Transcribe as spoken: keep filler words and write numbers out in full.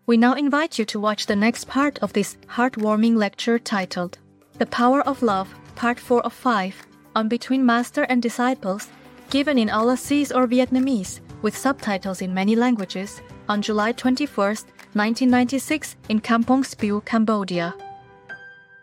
We now invite you to watch the next part of this heartwarming lecture titled The Power of Love, Part four of five, on Between Master and Disciples, given in Aulacese or Vietnamese, with subtitles in many languages, on July twenty-first, nineteen ninety-six in Kampong Speu, Cambodia.